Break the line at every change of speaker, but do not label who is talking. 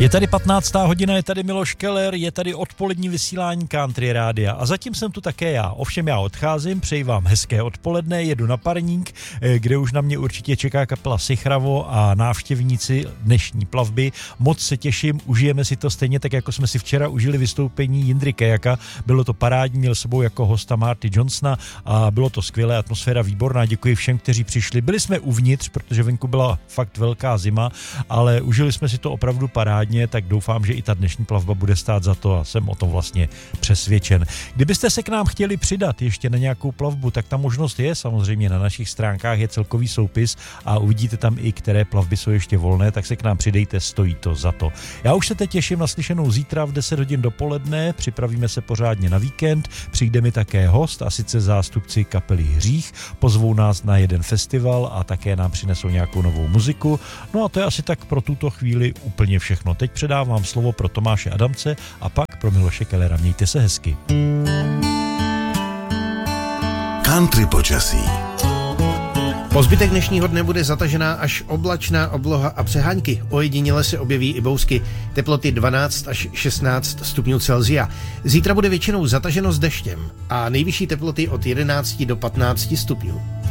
Je tady 15. hodina, je tady Miloš Keller, je tady odpolední vysílání Country Rádia a zatím jsem tu také já. Ovšem já odcházím, přeji vám hezké odpoledne, jedu na Parník, kde už na mě určitě čeká kapela Sichravo a návštěvníci dnešní plavby. Moc se těším, užijeme si to stejně tak, jako jsme si včera užili vystoupení Jindry Kajaka. Bylo to parádní, měl sebou jako hosta Marty Johnsona a bylo to skvělé, atmosféra výborná. Děkuji všem, kteří přišli. Byli jsme uvnitř, protože venku byla fakt velká zima, ale užili jsme si to opravdu parádně. Tak doufám, že i ta dnešní plavba bude stát za to a jsem o tom vlastně přesvědčen. Kdybyste se k nám chtěli přidat ještě na nějakou plavbu, tak ta možnost je samozřejmě na našich stránkách, je celkový soupis a uvidíte tam i, které plavby jsou ještě volné, tak se k nám přidejte, stojí to za to. Já už se teď těším na slyšenou zítra v 10 hodin dopoledne, připravíme se pořádně na víkend, přijde mi také host a sice zástupci kapely Hřích, pozvou nás na jeden festival a také nám přinesou nějakou novou muziku. No a to je asi tak pro tuto chvíli úplně všechno. Teď předávám slovo pro Tomáše Adamce a pak pro Miloše Kellera. Mějte se hezky.
Country počasí.
Po zbytek dnešního dne bude zatažená až oblačná obloha a přehánky. Ojediněle se objeví i bousky. Teploty 12 až 16 stupňů Celsia. Zítra bude většinou zataženo s deštěm a nejvyšší teploty od 11 do 15 stupňů.